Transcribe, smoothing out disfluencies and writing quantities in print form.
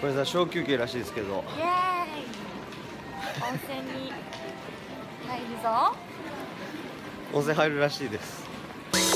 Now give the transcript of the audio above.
これさ小休憩らしいですけど、 イエーイ。温泉に入るぞ。 温泉入るらしいです。